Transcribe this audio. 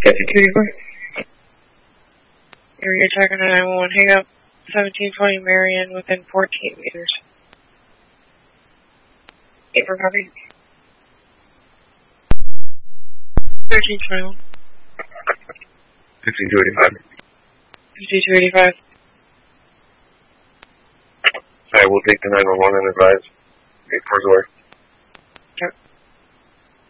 5284. Area tracker 911, hang up 1720 Marion within 14 meters. 8 for copy. 1321. 5285. 5285. Alright, we'll take the 911 and advise 8 cars away.